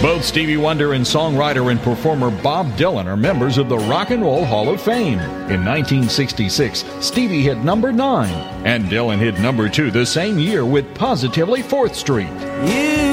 Both Stevie Wonder and songwriter and performer Bob Dylan are members of the Rock and Roll Hall of Fame. In 1966, Stevie hit number 9, and Dylan hit number 2 the same year with Positively 4th Street. You